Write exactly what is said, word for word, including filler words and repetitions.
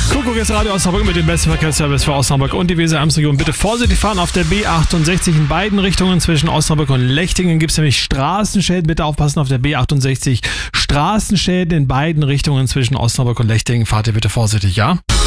Kuckuck ist Radio Osnabrück mit dem besten Verkehrsservice für Osnabrück und die Weser-Ems-Region. Bitte vorsichtig fahren auf der B achtundsechzig in beiden Richtungen. Zwischen Osnabrück und Lechtingen gibt es nämlich Straßenschäden. Bitte aufpassen auf der B achtundsechzig. Straßenschäden in beiden Richtungen zwischen Osnabrück und Lechtingen. Fahrt ihr bitte vorsichtig, ja?